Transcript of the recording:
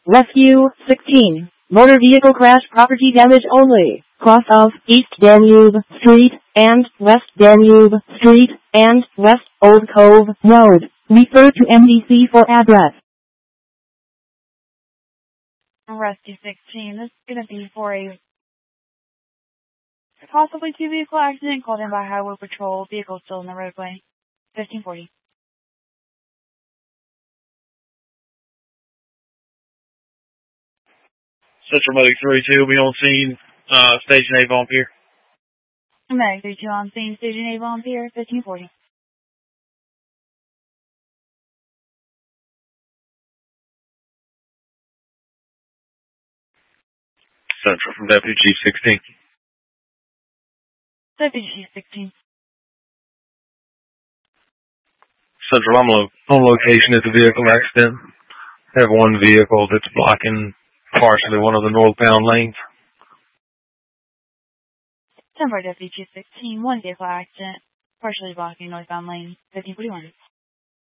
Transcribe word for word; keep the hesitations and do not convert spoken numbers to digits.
Rescue sixteen. Motor vehicle crash, property damage only. Cross of East Danube Street and West Danube Street and West Old Cove Road. Refer to M D C for address. Rescue sixteen, this is going to be for a possibly two vehicle accident called in by Highway Patrol. Vehicle still in the roadway. fifteen forty. Central Medic three two will be on scene, uh, Station Avon Pier. Medic three two on scene, Station Avon Pier, fifteen forty. Central from Deputy Chief sixteen. Deputy Chief sixteen. Central, I'm lo- on location at the vehicle accident. I have one vehicle that's blocking partially one of the northbound lanes. ten four Deputy Chief sixteen, one vehicle accident, partially blocking northbound lane, fifteen forty-one.